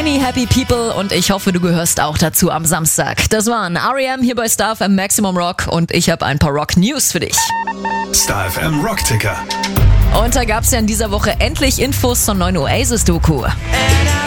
Shiny Happy People und ich hoffe, du gehörst auch dazu am Samstag. Das waren R.E.M. hier bei Star FM Maximum Rock und ich habe ein paar Rock-News für dich. Star FM Rock-Ticker. Und da gab es ja in dieser Woche endlich Infos zur neuen Oasis-Doku.